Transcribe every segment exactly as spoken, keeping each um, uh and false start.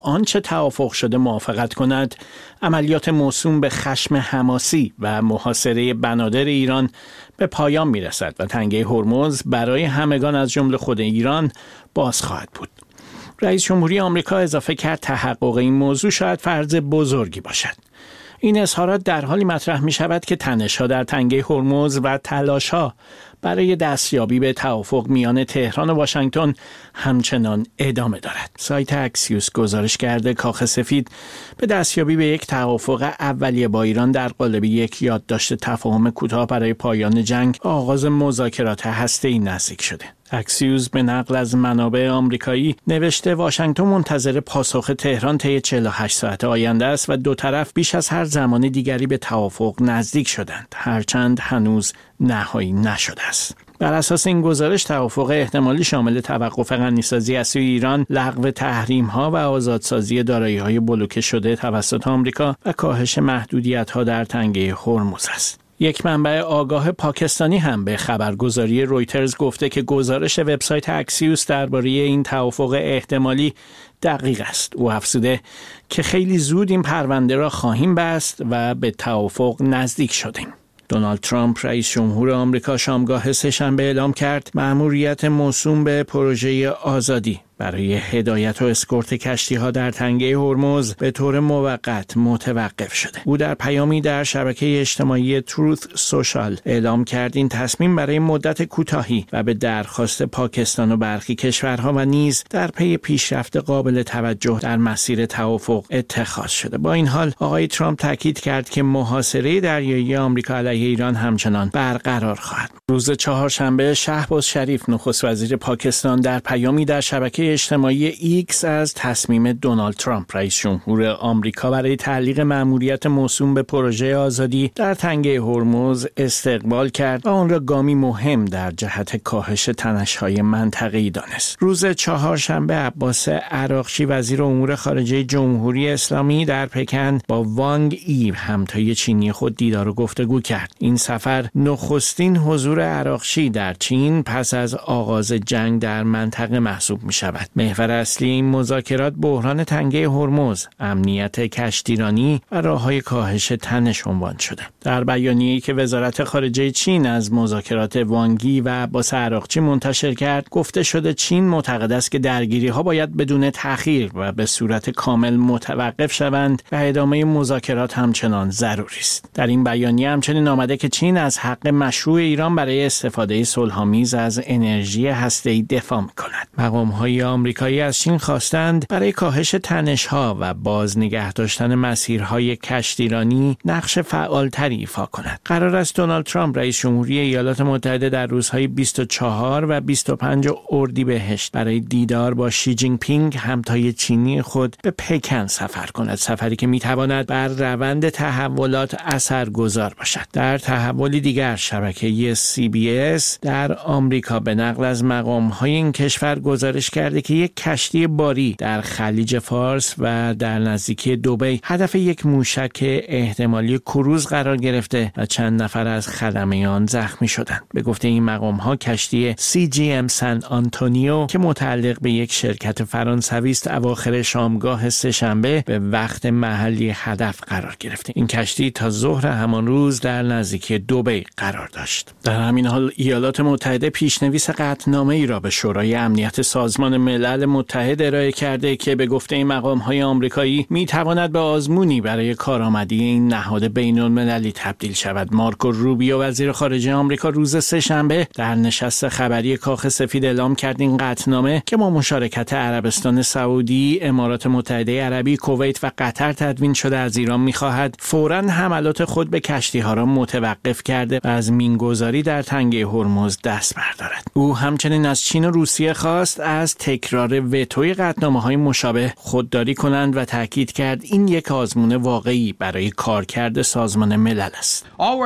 آنچه توافق شده موافقت کند عملیات موسوم به خشم حماسی و محاصره بنادر ایران به پایان میرسد و تنگه هرمز برای همگان از جمله خود ایران باز خواهد بود. رئیس جمهوری آمریکا اضافه کرد تحقق این موضوع شاید فرض بزرگی باشد. این اظهارات در حالی مطرح می شود که تنش‌ها در تنگه هرمز و تلاش‌ها برای دستیابی به توافق میان تهران و واشنگتن همچنان ادامه دارد. سایت اکسیوس گزارش کرده کاخ سفید به دستیابی به یک توافق اولیه با ایران در قالب یک یادداشت تفاهم کوتاه برای پایان جنگ و آغاز مذاکرات هسته‌ای نزدیک شده. اکسیوس به نقل از منابع آمریکایی نوشته واشنگتن منتظر پاسخ تهران طی چهل و هشت ساعت آینده است و دو طرف بیش از هر زمان دیگری به توافق نزدیک شدند، هرچند هنوز نهایی نشده است. بر اساس این گزارش توافق احتمالی شامل توقف غنیسازی از سوی ایران، لغو تحریم‌ها و آزادسازی دارایی‌های بلوکه شده توسط آمریکا و کاهش محدودیت‌ها در تنگه هرمز است. یک منبع آگاه پاکستانی هم به خبرگزاری رویترز گفته که گزارش وبسایت اکسیوس درباره این توافق احتمالی دقیق است. او افزوده که خیلی زود این پرونده را خواهیم بست و به توافق نزدیک شدیم. دونالد ترامپ رئیس جمهور آمریکا شامگاه سه‌شنبه اعلام کرد مأموریت موسوم به پروژه آزادی برای هدایت و اسکورت کشتی‌ها در تنگه هرمز به طور موقت متوقف شده. او در پیامی در شبکه اجتماعی تروث سوشال اعلام کرد این تصمیم برای مدت کوتاهی و به درخواست پاکستان و برخی کشورها و نیز در پی پیشرفت قابل توجه در مسیر توافق اتخاذ شده. با این حال آقای ترامپ تاکید کرد که محاصره دریایی آمریکا علیه ایران همچنان برقرار خواهد. روز چهارشنبه شهباز شریف نخست وزیر پاکستان در پیامی در شبکه اجتماعی ایکس از تصمیم دونالد ترامپ رئیس جمهور آمریکا برای تعلیق مأموریت موسوم به پروژه آزادی در تنگه هرمز استقبال کرد و آن را گامی مهم در جهت کاهش تنش‌های منطقه‌ای دانست. روز چهارشنبه عباس عراقچی وزیر امور خارجه جمهوری اسلامی در پکن با وانگ ای همتای چینی خود دیدار و گفتگو کرد. این سفر نخستین حضور عراقچی در چین پس از آغاز جنگ در منطقه محسوب می شود. محور اصلی این مذاکرات بحران تنگه هرمز، امنیت کشتیرانی و راه‌های کاهش تنش عنوان شده. در بیانیه‌ای که وزارت خارجه چین از مذاکرات وانگی و عباس عراقچی منتشر کرد، گفته شده چین معتقد است که درگیری‌ها باید بدون تأخیر و به صورت کامل متوقف شوند و ادامه مذاکرات همچنان ضروری است. در این بیانیه همچنین آمده که چین از حق مشروع ایران برای استفاده صلح‌آمیز از انرژی هسته‌ای دفاع می‌کند. مقام‌های آمریکایی از چین خواستند برای کاهش تنش‌ها و باز نگه داشتن مسیرهای کشتیرانی نقش فعالتری ایفا کند. قرار است دونالد ترامپ رئیس جمهوری ایالات متحده در روزهای بیست و چهار و بیست و پنج اردیبهشت برای دیدار با شی جین پینگ همتای چینی خود به پکن سفر کند، سفری که می‌تواند بر روند تحولات اثرگذار باشد. در تحولی دیگر شبکه سی بی اس در آمریکا به نقل از مقام‌های این کشور گزارش کرده که یک کشتی باری در خلیج فارس و در نزدیکی دبی هدف یک موشک احتمالی کروز قرار گرفته و چند نفر از خدمه آن زخمی شدند. به گفته این مقام‌ها کشتی سی جی ام سن آنتونیو که متعلق به یک شرکت فرانسوی است اواخر شامگاه سه‌شنبه به وقت محلی هدف قرار گرفته. این کشتی تا ظهر همان روز در نزدیکی دبی قرار داشت. در همین حال ایالات متحده پیشنویس قطعنامه‌ای را به شورای امنیت سازمان ملل متحد ارائه کرده که به گفته این مقام‌های آمریکایی می‌تواند به آزمونی برای کارآمدی این نهاد بین‌المللی تبدیل شود. مارکو روبیو وزیر خارجه آمریکا روز سه‌شنبه در نشست خبری کاخ سفید اعلام کرد این قطعنامه که با مشارکت عربستان سعودی، امارات متحده عربی، کویت و قطر تدوین شده از ایران می‌خواهد فوراً حملات خود به کشتی‌ها را متوقف کرده و از مینگذاری در تنگه هرمز دست بردارد. او همچنین از چین و روسیه خواست از تکرار وتوی قطعنامه‌های مشابه خودداری کنند و تاکید کرد این یک آزمون واقعی برای کارکرد سازمان ملل است.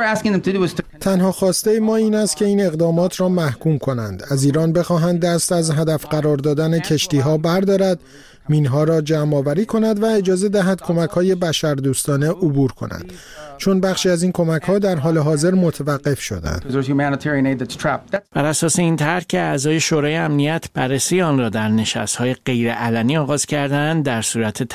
تنها خواسته ما این است که این اقدامات را محکوم کنند. از ایران بخواهند دست از هدف قرار دادن کشتی‌ها بردارد مینها را جمع آوری کند و اجازه دهد کمک‌های بشردوستانه عبور کنند، چون بخشی از این کمک‌ها در حال حاضر متوقف شدند. بر اساس این طرح که اعضای شورای امنیت بررسی آن را در نشست‌های غیرعلنی آغاز کردند، در صورت